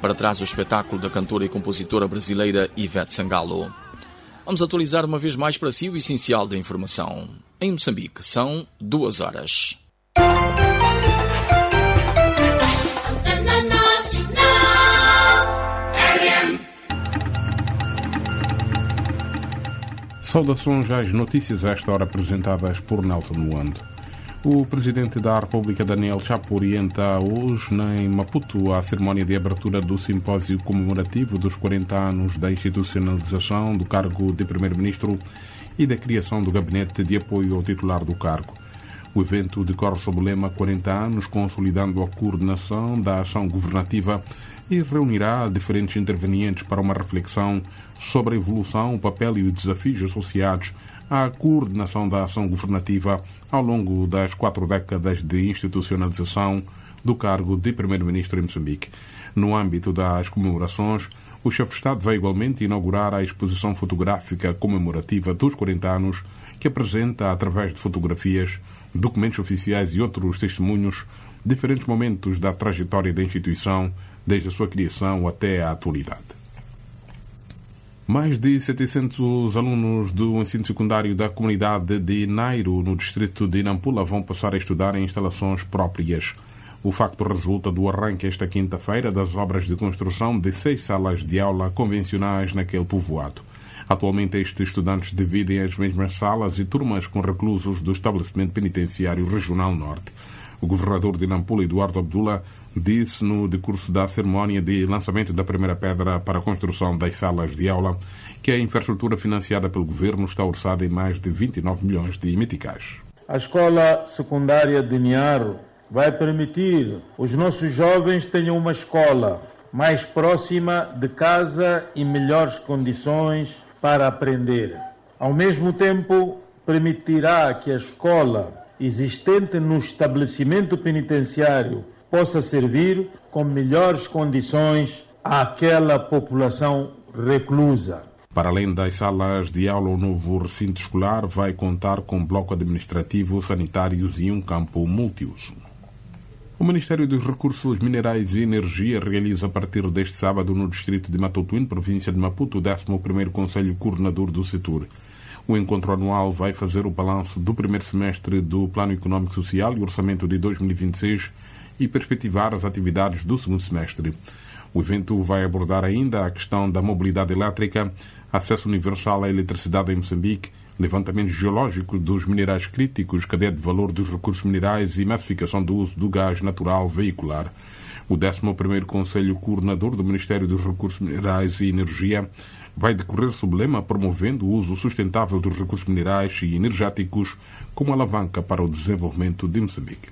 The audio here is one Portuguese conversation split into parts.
para trás do espetáculo da cantora e compositora brasileira Ivete Sangalo. Vamos atualizar uma vez mais para si o essencial da informação. Em Moçambique, são 2 horas. Saudações às notícias a esta hora apresentadas por Nelson Luando. O Presidente da República, Daniel Chapo, orienta hoje em Maputo a cerimónia de abertura do simpósio comemorativo dos 40 anos da institucionalização do cargo de Primeiro-Ministro e da criação do gabinete de apoio ao titular do cargo. O evento decorre sob o lema 40 anos, consolidando a coordenação da ação governativa e reunirá diferentes intervenientes para uma reflexão sobre a evolução, o papel e os desafios associados à coordenação da ação governativa ao longo das 4 décadas de institucionalização do cargo de Primeiro-Ministro em Moçambique. No âmbito das comemorações, o chefe de Estado vai igualmente inaugurar a exposição fotográfica comemorativa dos 40 anos, que apresenta, através de fotografias, documentos oficiais e outros testemunhos, diferentes momentos da trajetória da instituição, desde a sua criação até a atualidade. Mais de 700 alunos do ensino secundário da comunidade de Nairo, no distrito de Nampula, vão passar a estudar em instalações próprias. O facto resulta do arranque esta quinta-feira das obras de construção de 6 salas de aula convencionais naquele povoado. Atualmente, estes estudantes dividem as mesmas salas e turmas com reclusos do estabelecimento penitenciário regional norte. O governador de Nampula, Eduardo Abdullah, disse no decurso da cerimónia de lançamento da primeira pedra para a construção das salas de aula que a infraestrutura financiada pelo governo está orçada em mais de 29 milhões de meticais. A escola secundária de Niaro vai permitir que os nossos jovens tenham uma escola mais próxima de casa e melhores condições para aprender. Ao mesmo tempo, permitirá que a escola existente no estabelecimento penitenciário possa servir com melhores condições àquela população reclusa. Para além das salas de aula, o novo recinto escolar vai contar com bloco administrativo, sanitários e um campo multiuso. O Ministério dos Recursos Minerais e Energia realiza a partir deste sábado no distrito de Matotuíne, província de Maputo, o 11º Conselho Coordenador do setor. O encontro anual vai fazer o balanço do primeiro semestre do Plano Económico Social e Orçamento de 2026 e perspectivar as atividades do segundo semestre. O evento vai abordar ainda a questão da mobilidade elétrica, acesso universal à eletricidade em Moçambique, levantamento geológico dos minerais críticos, cadeia de valor dos recursos minerais e massificação do uso do gás natural veicular. O 11º Conselho Coordenador do Ministério dos Recursos Minerais e Energia vai decorrer sob o lema promovendo o uso sustentável dos recursos minerais e energéticos como alavanca para o desenvolvimento de Moçambique.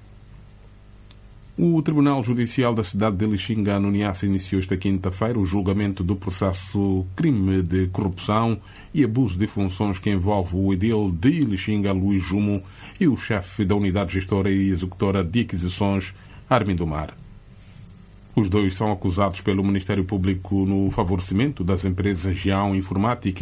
O Tribunal Judicial da cidade de Lixinga, no Niassa, iniciou esta quinta-feira o julgamento do processo crime de corrupção e abuso de funções que envolve o edil de Lixinga, Luís Jumo, e o chefe da unidade gestora e executora de aquisições, Armindo Mar. Os dois são acusados pelo Ministério Público no favorecimento das empresas Geão Informática